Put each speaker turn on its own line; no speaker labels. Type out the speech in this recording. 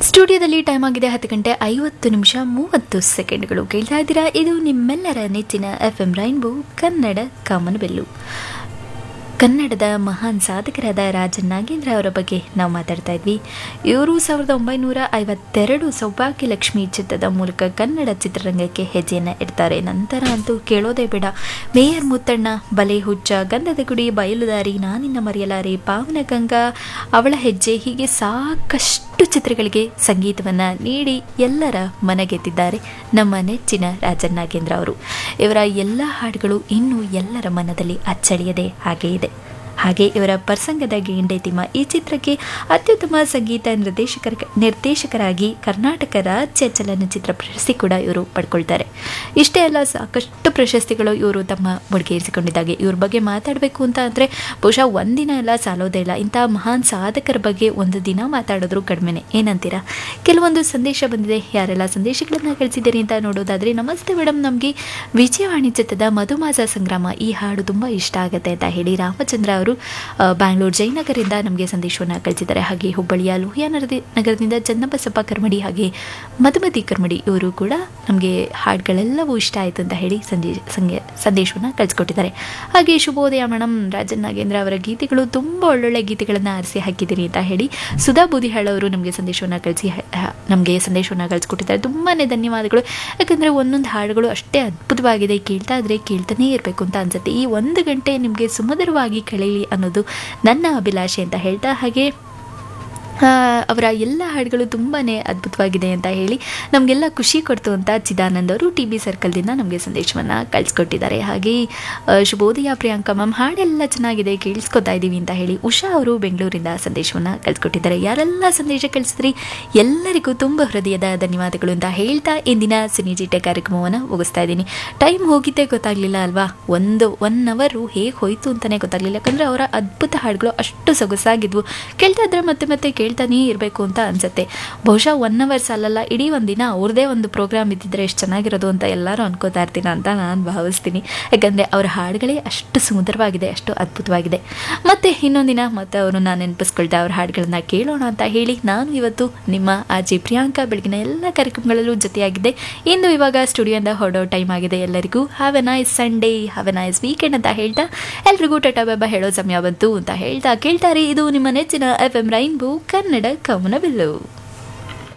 ಸ್ಟುಡಿಯೋದಲ್ಲಿ ಟೈಮ್ ಆಗಿದೆ 10:50 ಕೇಳ್ತಾ ಇದ್ದೀರಾ. ಇದು ನಿಮ್ಮೆಲ್ಲರ ನೆಚ್ಚಿನ FM ರೈನ್ಬೋ ಕನ್ನಡ ಕಾಮನಬಿಲ್ಲು. ಕನ್ನಡದ ಮಹಾನ್ ಸಾಧಕರಾದ ರಾಜನ್ ನಾಗೇಂದ್ರ ಅವರ ಬಗ್ಗೆ ನಾವು ಮಾತಾಡ್ತಾ ಇದ್ವಿ. ಇವರು 1952 ಸೌಭಾಗ್ಯಲಕ್ಷ್ಮಿ ಚಿತ್ರದ ಮೂಲಕ ಕನ್ನಡ ಚಿತ್ರರಂಗಕ್ಕೆ ಹೆಜ್ಜೆಯನ್ನು ಇಡ್ತಾರೆ. ನಂತರ ಅಂತೂ ಕೇಳೋದೇ ಬೇಡ. ಮೇಯರ್ ಮುತ್ತಣ್ಣ, ಬಲೆ ಹುಚ್ಚ, ಗಂಧದ ಗುಡಿ, ಬಯಲುದಾರಿ, ನಾನಿನ್ನ ಮರೆಯಲಾರೆ, ಪಾವನಗಂಗಾ, ಅವಳ ಹೆಜ್ಜೆ, ಹೀಗೆ ಸಾಕಷ್ಟು ಚಿತ್ರಗಳಿಗೆ ಸಂಗೀತವನ್ನು ನೀಡಿ ಎಲ್ಲರ ಮನಗೆದ್ದಿದ್ದಾರೆ ನಮ್ಮ ನೆಚ್ಚಿನ ರಾಜನ್ ನಾಗೇಂದ್ರ ಅವರು. ಇವರ ಎಲ್ಲ ಹಾಡುಗಳು ಇನ್ನೂ ಎಲ್ಲರ ಮನದಲ್ಲಿ ಅಚ್ಚಳಿಯದೆ ಹಾಗೇ ಇದೆ. ಹಾಗೆ ಇವರ ಪ್ರಸಂಗದ ಗೆಂಡೆತಿಮ್ಮ ಈ ಚಿತ್ರಕ್ಕೆ ಅತ್ಯುತ್ತಮ ಸಂಗೀತ ನಿರ್ದೇಶಕರಾಗಿ ಕರ್ನಾಟಕ ರಾಜ್ಯ ಚಲನಚಿತ್ರ ಪ್ರಶಸ್ತಿ ಕೂಡ ಇವರು ಪಡ್ಕೊಳ್ತಾರೆ. ಇಷ್ಟೇ ಅಲ್ಲ, ಸಾಕಷ್ಟು ಪ್ರಶಸ್ತಿಗಳು ಇವರು ತಮ್ಮ ಮುಡಿಗೇರಿಸಿಕೊಂಡಿದ್ದಾಗೆ. ಇವ್ರ ಬಗ್ಗೆ ಮಾತಾಡಬೇಕು ಅಂತ ಅಂದರೆ ಬಹುಶಃ ಒಂದಿನ ಎಲ್ಲ ಸಾಲೋದೇ ಇಲ್ಲ. ಇಂಥ ಮಹಾನ್ ಸಾಧಕರ ಬಗ್ಗೆ ಒಂದು ದಿನ ಮಾತಾಡೋದ್ರು ಕಡಿಮೆನೆ. ಏನಂತೀರಾ? ಕೆಲವೊಂದು ಸಂದೇಶ ಬಂದಿದೆ. ಯಾರೆಲ್ಲ ಸಂದೇಶಗಳನ್ನು ಕಳಿಸಿದ್ದೀರಿ ಅಂತ ನೋಡೋದಾದರೆ, ನಮಸ್ತೆ ಮೇಡಮ್, ನಮಗೆ ವಿಜಯವಾಣಿ ಚಿತ್ರದ ಮಧುಮಾಸ ಸಂಗ್ರಾಮ ಈ ಹಾಡು ತುಂಬ ಇಷ್ಟ ಆಗುತ್ತೆ ಅಂತ ಹೇಳಿ ರಾಮಚಂದ್ರ ಅವರು ಬ್ಯಾಂಗ್ಳೂರು ಜಯನಗರದಿಂದ ನಮಗೆ ಸಂದೇಶವನ್ನು ಕಳಿಸಿದ್ದಾರೆ. ಹಾಗೆ ಹುಬ್ಬಳ್ಳಿಯ ಲೋಹಿಯಾ ನಗರದಿಂದ ಚನ್ನಬಸಪ್ಪ ಕರ್ಮಡಿ ಹಾಗೆ ಮಧುಮತಿ ಕರ್ಮಡಿ ಇವರು ಕೂಡ ನಮಗೆ ಹಾಡುಗಳೆಲ್ಲವೂ ಇಷ್ಟ ಆಯಿತು ಅಂತ ಹೇಳಿ ಸಂದೇಶವನ್ನು ಕಳಿಸ್ಕೊಟ್ಟಿದ್ದಾರೆ. ಹಾಗೆ ಶುಭೋದಯ ಮೇಡಮ್, ರಾಜನ್ ನಾಗೇಂದ್ರ ಅವರ ಗೀತೆಗಳು ತುಂಬ ಒಳ್ಳೊಳ್ಳೆ ಗೀತೆಗಳನ್ನು ಆರಿಸಿ ಹಾಕಿದ್ದೀರಿ ಅಂತ ಹೇಳಿ ಸುಧಾ ಬೂದಿಹಾಳ್ ಅವರು ನಮಗೆ ಸಂದೇಶವನ್ನು ಕಳಿಸ್ಕೊಟ್ಟಿದ್ದಾರೆ. ತುಂಬಾ ಧನ್ಯವಾದಗಳು. ಯಾಕಂದರೆ ಒಂದೊಂದು ಹಾಡುಗಳು ಅಷ್ಟೇ ಅದ್ಭುತವಾಗಿದೆ. ಕೇಳ್ತಾ ಇದ್ರೆ ಕೇಳ್ತಾನೇ ಇರಬೇಕು ಅಂತ ಅನ್ಸುತ್ತೆ. ಈ 1 ಗಂಟೆ ನಿಮಗೆ ಸುಮಧುರವಾಗಿ ಕಳೆಯಲಿ ಅನ್ನೋದು ನನ್ನ ಅಭಿಲಾಷೆ ಅಂತ ಹೇಳ್ತಾ, ಹಾಗೆ ಅವರ ಎಲ್ಲ ಹಾಡುಗಳು ತುಂಬಾ ಅದ್ಭುತವಾಗಿದೆ ಅಂತ ಹೇಳಿ ನಮಗೆಲ್ಲ ಖುಷಿ ಕೊಡ್ತು ಅಂತ ಚಿದಾನಂದ್ ಅವರು TB ಸರ್ಕಲ್ದಿಂದ ನಮಗೆ ಸಂದೇಶವನ್ನು ಕಳಿಸ್ಕೊಟ್ಟಿದ್ದಾರೆ. ಹಾಗೆ ಶುಭೋದಯ ಪ್ರಿಯಾಂಕಾ ಮ್ಯಾಮ್, ಹಾಡೆಲ್ಲ ಚೆನ್ನಾಗಿದೆ, ಕೇಳಿಸ್ಕೊತಾ ಇದ್ದೀವಿ ಅಂತ ಹೇಳಿ ಉಷಾ ಅವರು ಬೆಂಗಳೂರಿಂದ ಸಂದೇಶವನ್ನು ಕಳಿಸ್ಕೊಟ್ಟಿದ್ದಾರೆ. ಯಾರೆಲ್ಲ ಸಂದೇಶ ಕಳಿಸಿದ್ರಿ ಎಲ್ಲರಿಗೂ ತುಂಬ ಹೃದಯದ ಧನ್ಯವಾದಗಳು ಅಂತ ಹೇಳ್ತಾ ಇಂದಿನ ಸಿನಿಜಿಟೆ ಕಾರ್ಯಕ್ರಮವನ್ನು ಮುಗಿಸ್ತಾ ಇದ್ದೀನಿ. ಟೈಮ್ ಹೋಗಿದ್ದೇ ಗೊತ್ತಾಗಲಿಲ್ಲ ಅಲ್ವಾ? 1 ಅವರು ಹೇಗೆ ಹೋಯಿತು ಅಂತಲೇ ಗೊತ್ತಾಗಲಿಲ್ಲ. ಯಾಕಂದರೆ ಅವರ ಅದ್ಭುತ ಹಾಡುಗಳು ಅಷ್ಟು ಸೊಗಸಾಗಿದ್ವು. ಕೇಳ್ತಾ ಇದ್ರೆ ಮತ್ತೆ ಕೇಳ್ತಾನೇ ಇರಬೇಕು ಅಂತ ಅನ್ಸುತ್ತೆ. ಬಹುಶಃ 1 ಅವರ್ ಸಾಲಲ್ಲ, ಇಡೀ ಒಂದಿನ ಅವ್ರದೇ ಒಂದು ಪ್ರೋಗ್ರಾಮ್ ಇದ್ದಿದ್ರೆ ಎಷ್ಟು ಚೆನ್ನಾಗಿರೋದು ಅಂತ ಎಲ್ಲರೂ ಅನ್ಕೋತಾ ಇರ್ತೀನಿ ಅಂತ ನಾನು ಭಾವಿಸ್ತೀನಿ. ಯಾಕಂದರೆ ಅವರ ಹಾಡುಗಳೇ ಅಷ್ಟು ಸುಂದರವಾಗಿದೆ, ಅಷ್ಟು ಅದ್ಭುತವಾಗಿದೆ. ಮತ್ತೆ ಇನ್ನೊಂದಿನ ಮತ್ತೆ ಅವರನ್ನು ನೆನಪಿಸ್ಕೊಳ್ತಾ ಅವ್ರ ಹಾಡುಗಳನ್ನ ಕೇಳೋಣ ಅಂತ ಹೇಳಿ ನಾನು ಇವತ್ತು ನಿಮ್ಮ ಆಜಿ ಪ್ರಿಯಾಂಕಾ ಬೆಳಗಿನ ಎಲ್ಲ ಕಾರ್ಯಕ್ರಮಗಳಲ್ಲೂ ಜೊತೆಯಾಗಿದ್ದೆ. ಇಂದು ಇವಾಗ ಸ್ಟುಡಿಯೋದಿಂದ ಹೊರಡೋ ಟೈಮ್ ಆಗಿದೆ. ಎಲ್ಲರಿಗೂ have A nice Sunday, have A nice weekend ಅಂತ ಹೇಳ್ತಾ ಎಲ್ರಿಗೂ ಟಾಟಾ ಬಾಬಾ ಹೇಳೋ ಸಮಯ ಬಂತು ಅಂತ ಹೇಳ್ತಾ ಕೇಳ್ತಾರೆ. ಇದು ನಿಮ್ಮ ನೆಚ್ಚಿನ FM ರೈನ್ಬೋ ಕನ್ನಡ ಕಾಮನಬಿಲ್ಲು.